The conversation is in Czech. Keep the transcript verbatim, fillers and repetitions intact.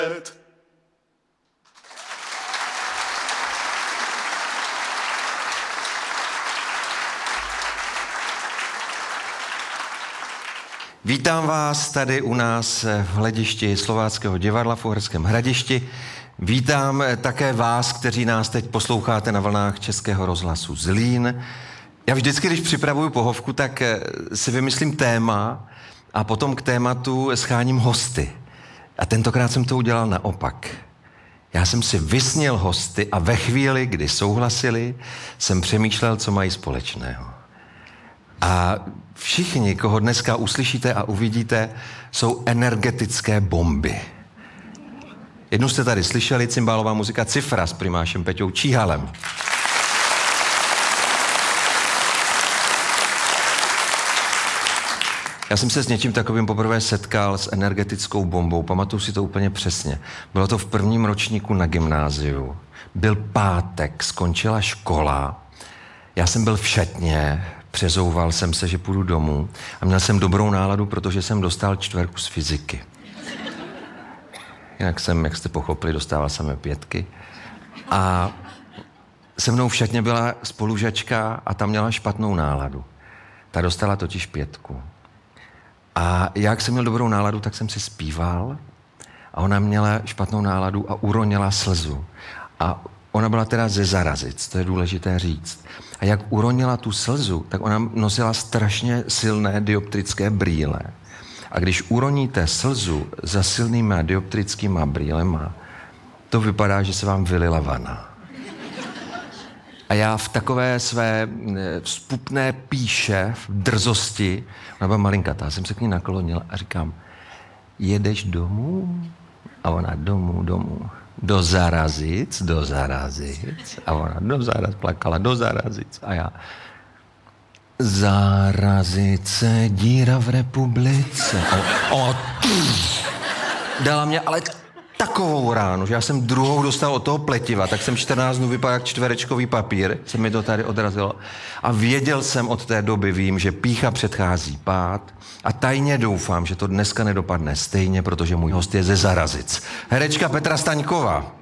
Vítám vás tady u nás v hledišti Slováckého divadla v Uherském Hradišti. Vítám také vás, kteří nás teď posloucháte na vlnách Českého rozhlasu Zlín. Já vždycky, když připravuju pohovku, tak si vymyslím téma a potom k tématu scháním hosty. A tentokrát jsem to udělal naopak. Já jsem si vysnil hosty a ve chvíli, kdy souhlasili, jsem přemýšlel, co mají společného. A všichni, koho dneska uslyšíte a uvidíte, jsou energetické bomby. Jednu jste tady slyšeli, cymbálová muzika Cifra s primášem Peťou Číhalem. Já jsem se s něčím takovým poprvé setkal, s energetickou bombou, pamatuju si to úplně přesně. Bylo to v prvním ročníku na gymnáziu. Byl pátek, skončila škola, já jsem byl v šatně, přezouval jsem se, že půjdu domů a měl jsem dobrou náladu, protože jsem dostal čtverku z fyziky. Jinak jsem, jak jste pochopili, dostával samé pětky. A se mnou v šatně byla spolužačka a ta měla špatnou náladu. Ta dostala totiž pětku. A jak jsem měl dobrou náladu, tak jsem si zpíval a ona měla špatnou náladu a uronila slzu. A ona byla teda ze Zarazic, to je důležité říct. A jak uronila tu slzu, tak ona nosila strašně silné dioptrické brýle. A když uroníte slzu za silnýma dioptrickýma brýlema, to vypadá, že se vám vylila vana. A já v takové své vzpupné píše, v drzosti, ona byla malinkatá, jsem se k ní naklonil a říkám, jedeš domů? A ona domů, domů. Do Zarazic, do Zarazic. A ona do Zarazic, plakala, do Zarazic. A já, Zarazice, díra v republice. O, o, dala mě ale takovou ránu, že já jsem druhou dostal od toho pletiva, tak jsem čtrnáct dnů vypadal jak čtverečkový papír, se mi to tady odrazilo. A věděl jsem od té doby, vím, že pýcha předchází pád a tajně doufám, že to dneska nedopadne stejně, protože můj host je ze Zarazic. Herečka Petra Staňková.